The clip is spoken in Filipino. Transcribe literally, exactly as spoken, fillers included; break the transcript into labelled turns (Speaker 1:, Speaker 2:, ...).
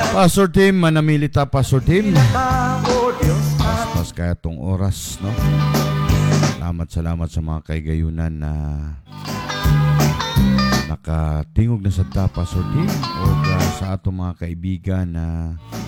Speaker 1: Pastor Tim, manamilita Pastor Tim. Pas kaya tong oras, no? Salamat, salamat sa mga kaigayunan na nakatingog na sa ta, Pastor Tim, o sa atong mga kaibigan na